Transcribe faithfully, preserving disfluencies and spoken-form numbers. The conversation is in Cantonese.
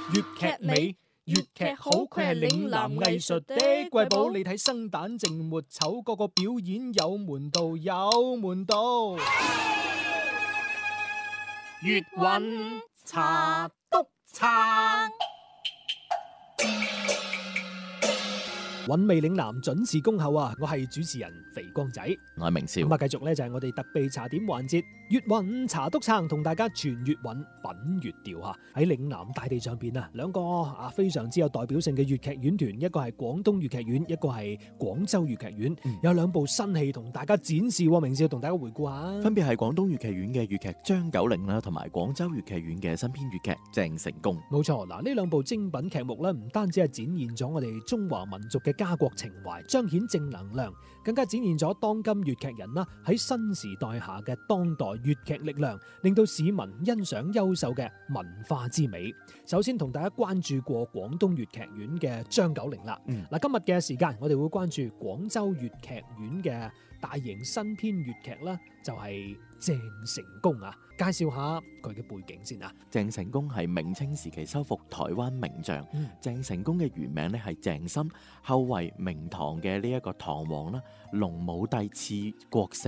粵劇美，粵劇好，佢係嶺南藝術的瑰寶。你睇生旦淨末丑，個個表演有門道，有門道。粵韻茶篤撐。韻味嶺南準時恭候啊！我係主持人肥光仔， 我係明少。 咁啊，繼續咧就係我哋特備茶點環節，粵韻茶篤撐，同大家傳粵韻，品粵調吓。喺嶺南大地上邊啊，兩個啊非常之有代表性嘅粵劇院團，一個係廣東粵劇院，一個係廣州粵劇院，嗯、有兩部新戲同大家展示。明少同大家回顧下， 分別係廣東粵劇院嘅粵劇張九齡啦，同埋廣州粵劇院嘅新編粵劇鄭成功。 冇錯，嗱呢兩部精品劇目咧，唔單止係展現咗我哋中華民族嘅家國情懷，彰顯正能量，更加展現咗當今粵劇人啦喺新時代下嘅當代粵劇力量，令到市民欣賞優秀嘅文化之美。首先同大家關注過廣東粵劇院嘅張九齡啦，嗱、嗯、今日嘅時間我哋會關注廣州粵劇院嘅大型新編粵劇啦，就係、是、鄭成功啊，介紹下佢嘅背景先啊。 鄭成功係明清時期收復台灣名將，鄭、嗯、成功嘅原名咧係鄭森，後為明唐嘅呢一個唐王啦，隆武帝賜國姓。